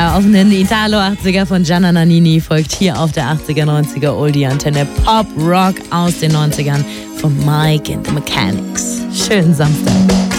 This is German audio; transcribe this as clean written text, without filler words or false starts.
auf einen Italo-80er von Gianna Nannini folgt hier auf der 80er-90er Oldie-Antenne Pop-Rock aus den 90ern von Mike and the Mechanics. Schönen Samstag.